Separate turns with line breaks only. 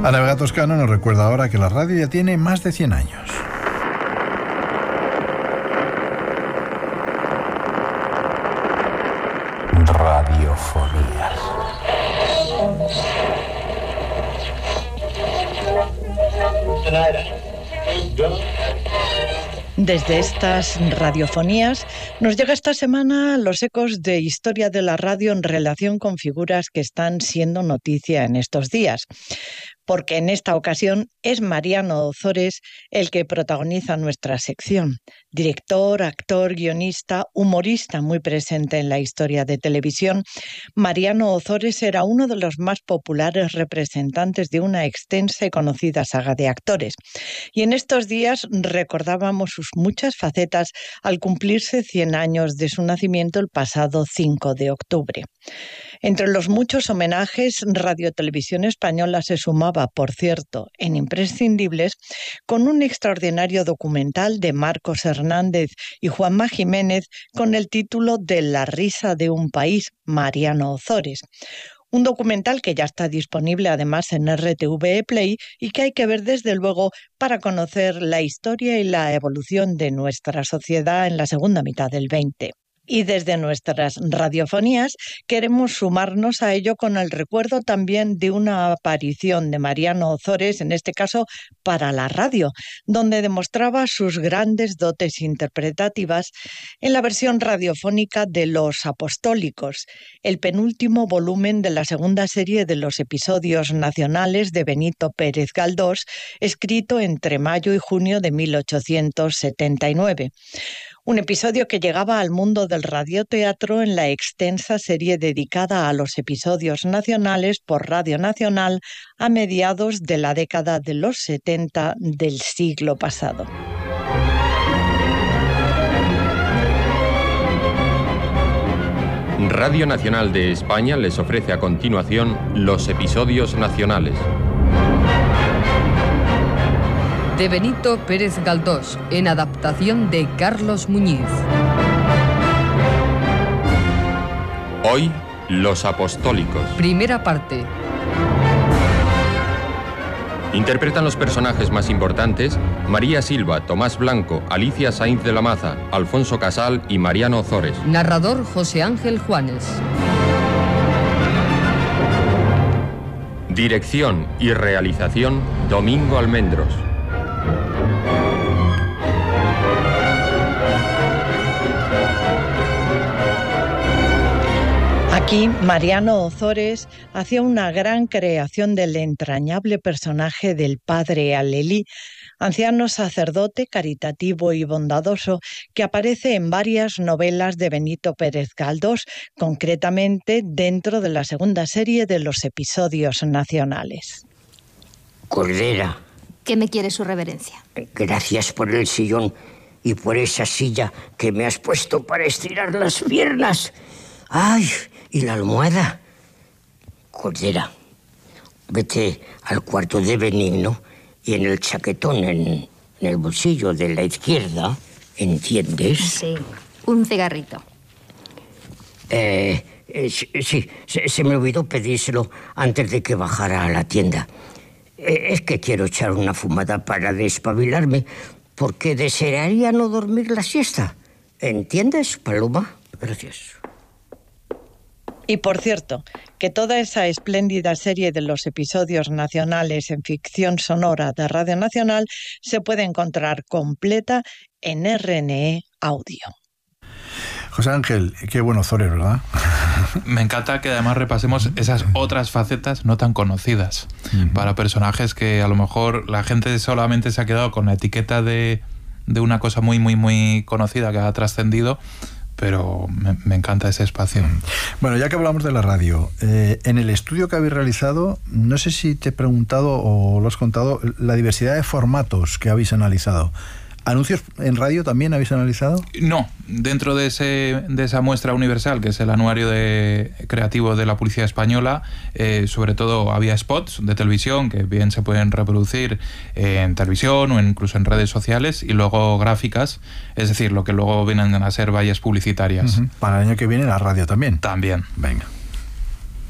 Ana Vega Toscano nos recuerda ahora que la radio ya tiene más de 100 años.
Radiofonías.
Desde estas radiofonías nos llega esta semana los ecos de historia de la radio en relación con figuras que están siendo noticia en estos días. Porque en esta ocasión es Mariano Ozores el que protagoniza nuestra sección. Director, actor, guionista, humorista muy presente en la historia de televisión, Mariano Ozores era uno de los más populares representantes de una extensa y conocida saga de actores. Y en estos días recordábamos sus muchas facetas al cumplirse 100 años de su nacimiento el pasado 5 de octubre. Entre los muchos homenajes, Radio Televisión Española se sumaba, por cierto, en imprescindibles, con un extraordinario documental de Marcos Hernández y Juanma Jiménez con el título de La risa de un país, Mariano Ozores. Un documental que ya está disponible además en RTV Play y que hay que ver desde luego para conocer la historia y la evolución de nuestra sociedad en la segunda mitad del 20. Y desde nuestras radiofonías queremos sumarnos a ello con el recuerdo también de una aparición de Mariano Ozores, en este caso para la radio, donde demostraba sus grandes dotes interpretativas en la versión radiofónica de Los Apostólicos, el penúltimo volumen de la segunda serie de los episodios nacionales de Benito Pérez Galdós, escrito entre mayo y junio de 1879. Un episodio que llegaba al mundo del radioteatro en la extensa serie dedicada a los episodios nacionales por Radio Nacional a mediados de la década de los 70 del siglo pasado.
Radio Nacional de España les ofrece a continuación los episodios nacionales.
De Benito Pérez Galdós, en adaptación de Carlos Muñiz.
Hoy, Los Apostólicos.
Primera parte.
Interpretan los personajes más importantes María Silva, Tomás Blanco, Alicia Sainz de la Maza, Alfonso Casal y Mariano Ozores.
Narrador José Ángel Juanes.
Dirección y realización Domingo Almendros.
Aquí, Mariano Ozores hacía una gran creación del entrañable personaje del padre Alelí, anciano sacerdote caritativo y bondadoso que aparece en varias novelas de Benito Pérez Galdós, concretamente dentro de la segunda serie de los episodios nacionales.
Cordera.
¿Qué me quiere su reverencia?
Gracias por el sillón y por esa silla que me has puesto para estirar las piernas. ¡Ay! ¿Y la almohada? Cordera, vete al cuarto de Benigno y en el chaquetón, en el bolsillo de la izquierda, ¿entiendes?
Sí, un cigarrito.
Sí, se me olvidó pedírselo antes de que bajara a la tienda. Es que quiero echar una fumada para despabilarme, porque desearía no dormir la siesta. ¿Entiendes, Paloma? Gracias.
Y por cierto, que toda esa espléndida serie de los episodios nacionales en ficción sonora de Radio Nacional se puede encontrar completa en RNE Audio.
José Ángel, qué bueno Ozores, ¿verdad?
Me encanta que además repasemos esas otras facetas no tan conocidas, para personajes que a lo mejor la gente solamente se ha quedado con la etiqueta de una cosa muy, muy, muy conocida que ha trascendido, pero me encanta ese espacio.
Bueno, ya que hablamos de la radio, en el estudio que habéis realizado, no sé si te he preguntado o lo has contado, la diversidad de formatos que habéis analizado. ¿Anuncios en radio también habéis analizado?
No, dentro de esa muestra universal, que es el anuario creativo de la Policía Española, sobre todo había spots de televisión que bien se pueden reproducir en televisión o incluso en redes sociales, y luego gráficas, es decir, lo que luego vienen a ser vallas publicitarias.
Para el año que viene la radio también.
También.
Venga.